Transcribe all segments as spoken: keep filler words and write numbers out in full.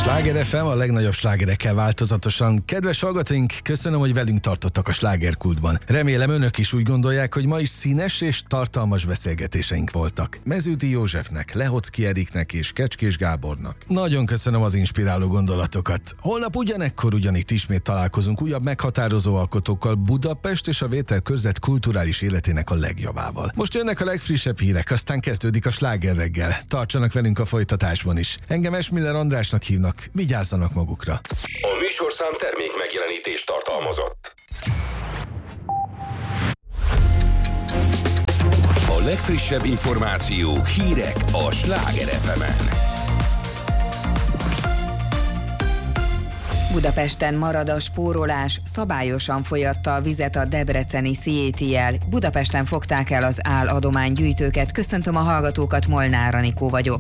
Sláger ef em, a legnagyobb slágerekkel változatosan. Kedves hallgatóink, köszönöm, hogy velünk tartottak a slágerkultban. Remélem önök is úgy gondolják, hogy ma is színes és tartalmas beszélgetéseink voltak. Meződi Józsefnek, Lehocki Eriknek és Kecskés Gábornak. Nagyon köszönöm az inspiráló gondolatokat. Holnap ugyanekkor ugyanitt ismét találkozunk újabb meghatározó alkotókkal Budapest és a Vételkörzet kulturális életének a legjavával. Most jönnek a legfrissebb hírek, aztán kezdődik a sláger reggel. Tartsanak velünk a folytatásban is. Engem Esmiller Andrásnak hívnak. Vigyázzanak magukra! A műsorszám termék megjelenítést tartalmazott. A legfrissebb információk, hírek a Sláger ef emen. Budapesten marad a spórolás, szabályosan folyatta a vizet a debreceni cé á té el. Budapesten fogták el az álladománygyűjtőket. Köszöntöm a hallgatókat, Molnár Anikó vagyok.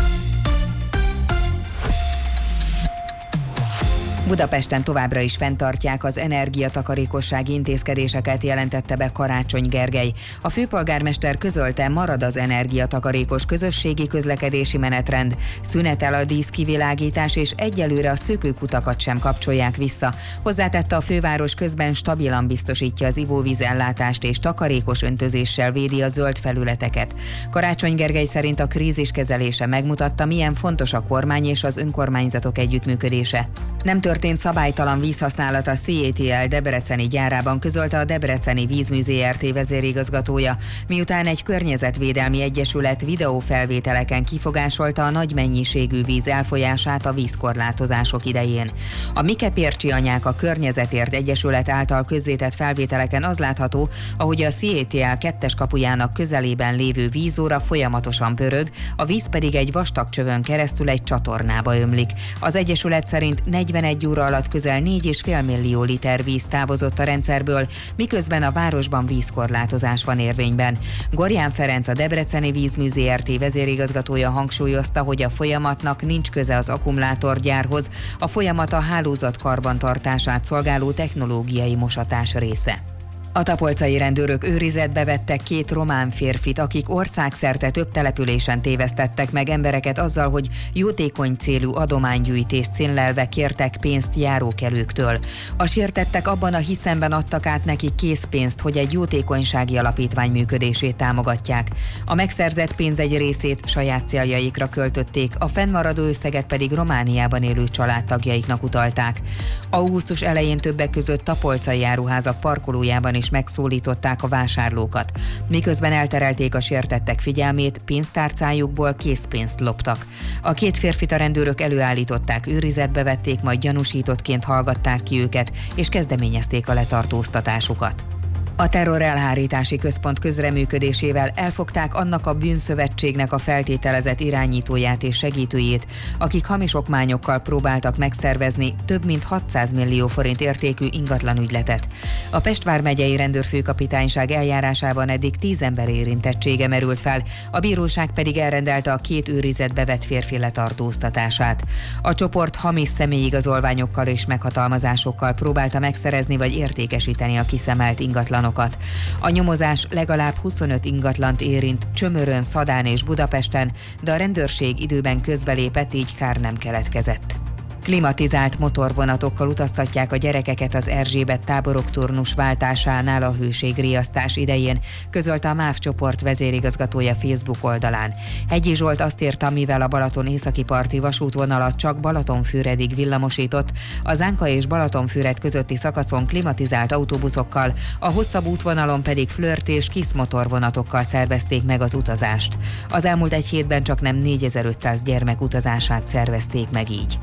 Budapesten továbbra is fenntartják az energiatakarékossági intézkedéseket, jelentette be Karácsony Gergely. A főpolgármester közölte, marad az energiatakarékos közösségi közlekedési menetrend, szünetel a díszkivilágítás, és egyelőre a szökőkutakat sem kapcsolják vissza. Hozzátette, a főváros közben stabilan biztosítja az ivóvízellátást és takarékos öntözéssel védi a zöld felületeket. Karácsony Gergely szerint a krízis kezelése megmutatta, milyen fontos a kormány és az önkormányzatok együttműködése. Nem történt szabálytalan vízhasználat a cé á té el debreceni gyárában, közölte a Debreceni Vízmű zé er té vezérigazgatója, miután egy környezetvédelmi egyesület videófelvételeken kifogásolta a nagy mennyiségű víz elfolyását a vízkorlátozások idején. A Mikepércsi Anyák a Környezetért Egyesület által közzétett felvételeken az látható, ahogy a cé á té el kettes kapujának közelében lévő vízóra folyamatosan pörög, a víz pedig egy vastag csövön keresztül egy csatornába ömlik. Az egyesület szerint negyvenegy óra alatt közel négy egész öt millió liter víz távozott a rendszerből, miközben a városban vízkorlátozás van érvényben. Gorján Ferenc, a Debreceni Vízmű zé er té vezérigazgatója hangsúlyozta, hogy a folyamatnak nincs köze az akkumulátorgyárhoz, a folyamat a hálózat karbantartását szolgáló technológiai mosatás része. A tapolcai rendőrök őrizetbe vettek két román férfit, akik országszerte több településen tévesztettek meg embereket azzal, hogy jótékony célú adománygyűjtést céllelve kértek pénzt járókelőktől. A sértettek abban a hiszemben adtak át nekik készpénzt, hogy egy jótékonysági alapítvány működését támogatják. A megszerzett pénz egy részét saját céljaikra költötték, a fennmaradó összeget pedig Romániában élő családtagjaiknak utalták. Augusztus elején többek között tapolcai áruházak parkolójában is megszólították a vásárlókat. Miközben elterelték a sértettek figyelmét, pénztárcájukból készpénzt loptak. A két férfit a rendőrök előállították, őrizetbe vették, majd gyanúsítottként hallgatták ki őket, és kezdeményezték a letartóztatásukat. A terrorelhárítási központ közreműködésével elfogták annak a bűnszövetségnek a feltételezett irányítóját és segítőjét, akik hamis okmányokkal próbáltak megszervezni több mint hatszáz millió forint értékű ingatlanügyletet. A Pest vármegyei rendőrfőkapitányság eljárásában eddig tíz ember érintettsége merült fel, a bíróság pedig elrendelte a két őrizetbe vett férfi letartóztatását. A csoport hamis személyigazolványokkal és meghatalmazásokkal próbálta megszerezni vagy értékesíteni a kiszemelt ingatlan. A nyomozás legalább huszonöt ingatlant érint Csömörön, Szadán és Budapesten, de a rendőrség időben közbelépett, így kár nem keletkezett. Klimatizált motorvonatokkal utaztatják a gyerekeket az Erzsébet táborok turnus váltásánál a hőségriasztás idején, közölte a MÁV csoport vezérigazgatója Facebook oldalán. Hegyi Zsolt azt írta, mivel a Balaton északi parti vasútvonalat csak Balatonfüredig villamosított, a Zánka és Balatonfüred közötti szakaszon klimatizált autóbuszokkal, a hosszabb útvonalon pedig Flört és Kisz motorvonatokkal szervezték meg az utazást. Az elmúlt egy hétben csak nem négyezer-ötszáz gyermek utazását szervezték meg így.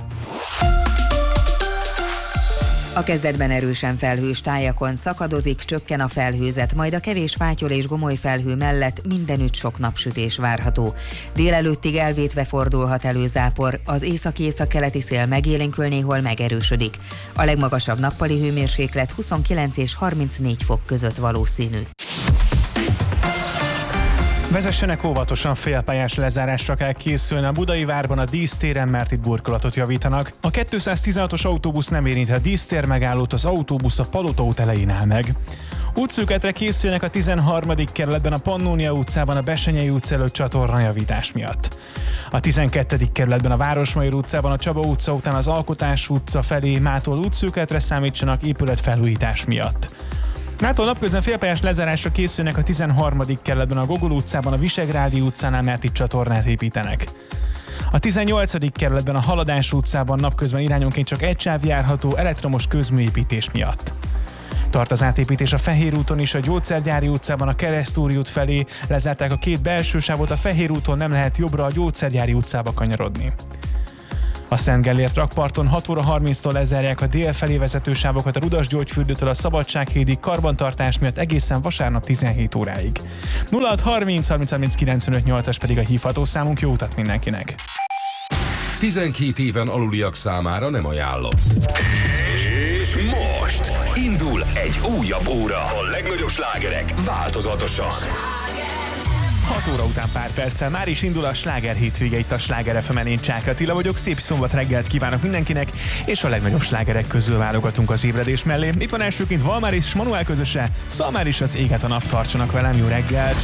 A kezdetben erősen felhős tájakon szakadozik, csökken a felhőzet, majd a kevés fátyol és gomoly felhő mellett mindenütt sok napsütés várható. Délelőttig elvétve fordulhat elő zápor, az északi-északkeleti szél megélénkül, néhol megerősödik. A legmagasabb nappali hőmérséklet huszonkilenc és harmincnégy fok között valószínű. Vezessenek óvatosan, félpályás lezárásra kell készülni a Budai Várban a dísztéren, mert itt burkolatot javítanak. A kétszáztizenhatos autóbusz nem érinthet dísztér megállót, az autóbusz a Palota út elején áll meg. Útszűkületre készülnek a tizenharmadik kerületben a Pannónia utcában a Bessenyei utca előtt csatornajavítás miatt. A tizenkettedik kerületben a Városmajor utcában a Csaba utca után az Alkotás utca felé mától útszűkületre számítsanak épületfelújítás miatt. Mától napközben félpályás lezárásra készülnek a tizenharmadik kerületben a Gogol utcában a Visegrádi utcánál, mert itt csatornát építenek. A tizennyolcadik kerületben a Haladás utcában napközben irányonként csak egy sáv járható elektromos közműépítés miatt. Tart az átépítés a Fehér úton is, a Gyógyszergyári utcában a Keresztúri út felé lezárták a két belső sávot, a Fehér úton nem lehet jobbra a Gyógyszergyári utcába kanyarodni. A Szent Gellért rakparton hat óra harminctól lezárják a dél felé vezető sávokat a Rudasgyógyfürdőtől a Szabadsághídig karbantartás miatt egészen vasárnap tizenhét óráig. nulla hat harminc harminc harminc kilencvenöt nyolcas pedig a hívható számunk. Jó utat mindenkinek! tizenkét éven aluliak számára nem ajánlott. És most indul egy újabb óra. A legnagyobb slágerek változatosan. hat óra után pár perccel már is indul a sláger hétvége itt a Sláger ef emen. Én Csák Attila vagyok, szép szombat reggelt kívánok mindenkinek, és a legnagyobb slágerek közül válogatunk az ébredés mellé. Itt van elsőként Valmár és Manuel közöse, Szalmár is az Éget a nap, tartsanak velem, jó reggelt!